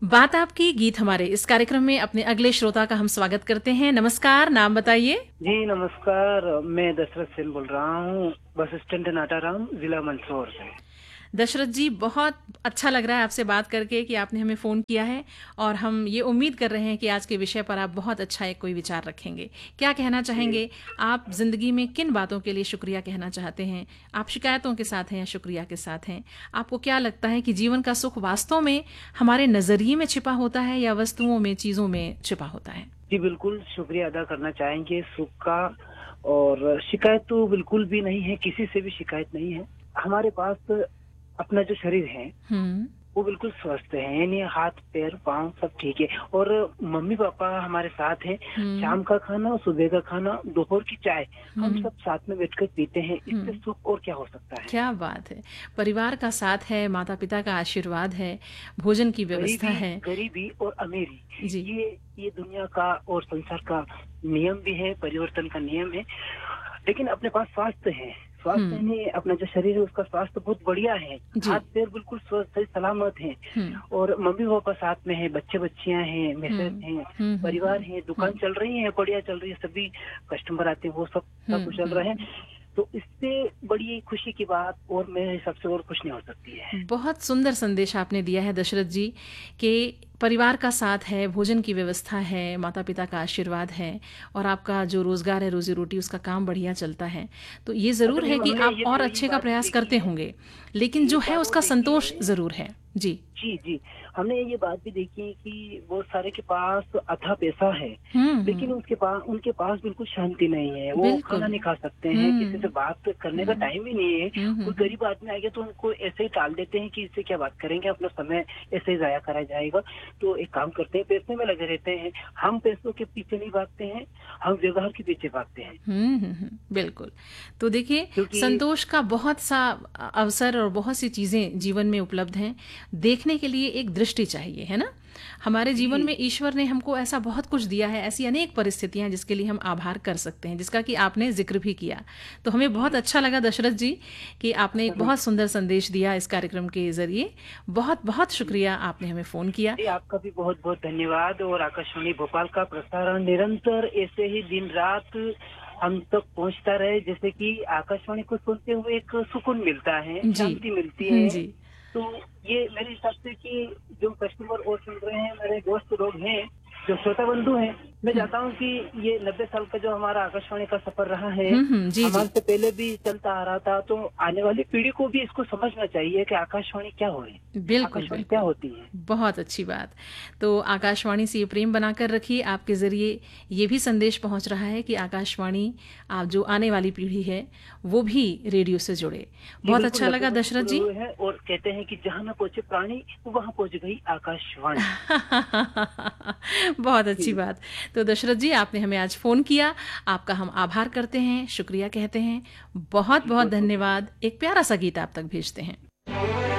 बात आपकी गीत हमारे इस कार्यक्रम में अपने अगले श्रोता का हम स्वागत करते हैं। नमस्कार, नाम बताइए। जी नमस्कार, मैं दशरथ सेन बोल रहा हूँ, बस स्टैंड नाटाराम, जिला मंदसौर से। दशरथ जी, बहुत अच्छा लग रहा है आपसे बात करके कि आपने हमें फ़ोन किया है और हम ये उम्मीद कर रहे हैं कि आज के विषय पर आप बहुत अच्छा एक कोई विचार रखेंगे। क्या कहना चाहेंगे आप? ज़िंदगी में किन बातों के लिए शुक्रिया कहना चाहते हैं? आप शिकायतों के साथ हैं या शुक्रिया के साथ हैं? आपको क्या लगता है कि जीवन का सुख वास्तव में हमारे नज़रिए में छिपा होता है या वस्तुओं में, चीज़ों में छिपा होता है? जी बिल्कुल, शुक्रिया अदा करना चाहेंगे सुख का। और शिकायत तो बिल्कुल भी नहीं है, किसी से भी शिकायत नहीं है। हमारे पास अपना जो शरीर है हम्म। वो बिल्कुल स्वस्थ है, यानी हाथ पैर पाँव सब ठीक है। और मम्मी पापा हमारे साथ हैं। शाम का खाना, सुबह का खाना, दोपहर की चाय हम सब साथ में बैठकर पीते हैं। इससे सुख और क्या हो सकता है? क्या बात है। परिवार का साथ है, माता पिता का आशीर्वाद है, भोजन की व्यवस्था है। गरीबी और अमीरी जी। ये दुनिया का और संसार का नियम भी है, परिवर्तन का नियम है। लेकिन अपने पास स्वास्थ्य है, स्वास्थ्य नहीं, अपना जो शरीर है उसका स्वास्थ्य बहुत बढ़िया है। हाथ पैर बिल्कुल स्वस्थ है, सलामत हैं। और मम्मी पापा साथ में है, बच्चे बच्चियां हैं, मिसेज हैं, परिवार है, दुकान चल रही है, बढ़िया चल रही है, सभी कस्टमर आते हैं, वो सब कुछ चल रहे हैं। तो इससे बड़ी खुशी की बात और मेरे हिसाब से और कुछ नहीं हो सकती है। बहुत सुंदर संदेश आपने दिया है दशरथ जी कि परिवार का साथ है, भोजन की व्यवस्था है, माता पिता का आशीर्वाद है और आपका जो रोजगार है, रोजी रोटी, उसका काम बढ़िया चलता है। तो ये ज़रूर है कि आप और अच्छे का प्रयास करते होंगे, लेकिन जो है उसका संतोष ज़रूर है। जी जी जी, हमने ये बात भी देखी है कि बहुत सारे के पास अथा पैसा है, लेकिन उनके पास बिल्कुल शांति नहीं है। वो खाना नहीं खा सकते हैं, किसी से बात करने का टाइम ही नहीं है। कोई गरीब आदमी आएगा तो उनको ऐसे ही टाल देते हैं कि इससे क्या बात करेंगे, अपना समय ऐसे ही जाया करा जाएगा। तो एक काम करते हैं, पैसे में लगे रहते हैं। हम पैसों के पीछे नहीं भागते हैं, हम व्यवहार के पीछे भागते हैं। बिल्कुल। तो देखिए, संतोष का बहुत सा अवसर और बहुत सी चीजें जीवन में उपलब्ध हैं। देखने के लिए एक दृष्टि चाहिए, है ना? हमारे जीवन में ईश्वर ने हमको ऐसा बहुत कुछ दिया है, ऐसी अनेक परिस्थितियां जिसके लिए हम आभार कर सकते हैं, जिसका कि आपने जिक्र भी किया। तो हमें बहुत अच्छा लगा दशरथ जी कि आपने एक बहुत सुंदर संदेश दिया इस कार्यक्रम के जरिए। बहुत बहुत शुक्रिया, आपने हमें फोन किया। आपका भी बहुत बहुत धन्यवाद। और आकाशवाणी भोपाल का प्रसारण निरंतर ऐसे ही दिन रात हम तक पहुंचता रहे, जैसे कि आकाशवाणी को सुनते हुए एक सुकून मिलता है, शांति मिलती है। तो ये मेरे हिसाब से कि जो कस्टमर और सुन रहे हैं, मेरे दोस्त लोग हैं, जो श्रोता बंधु हैं, मैं चाहता हूँ कि ये 90 साल का जो हमारा आकाशवाणी का सफर रहा है, हमारे से पहले भी चलता आ रहा था, तो आने वाली पीढ़ी को भी इसको समझना चाहिए कि आकाशवाणी क्या हो, आकाशवाणी क्या होती है। बहुत अच्छी बात। तो आकाशवाणी से ये प्रेम बनाकर रखिए। आपके जरिए ये भी संदेश पहुंच रहा है कि आकाशवाणी, आप जो आने वाली पीढ़ी है वो भी रेडियो से जुड़े। बहुत अच्छा लगा दशरथ जी। और कहते हैं कि जहाँ न पहुंचे प्राणी, वहाँ पहुंच गई आकाशवाणी। बहुत अच्छी बात। तो दशरथ जी, आपने हमें आज फोन किया, आपका हम आभार करते हैं, शुक्रिया कहते हैं। बहुत बहुत धन्यवाद। एक प्यारा सा गीत आप तक भेजते हैं।